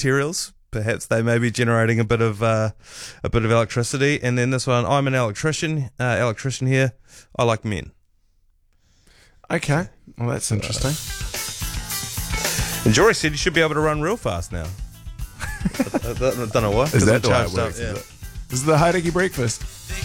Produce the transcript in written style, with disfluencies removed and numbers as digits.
materials. Perhaps they may be generating a bit of electricity. And then this one, I'm an electrician here. I like men. Okay. Well, that's interesting. And Jory said you should be able to run real fast now. I don't know why. Is that the way it Charged up, works? yeah. This is the Hauraki Breakfast.